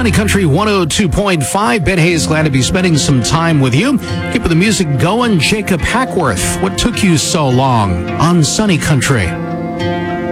Sunny Country 102.5. Ben Hayes, glad to be spending some time with you. Keeping the music going. Jacob Hackworth, what took you so long on Sunny Country?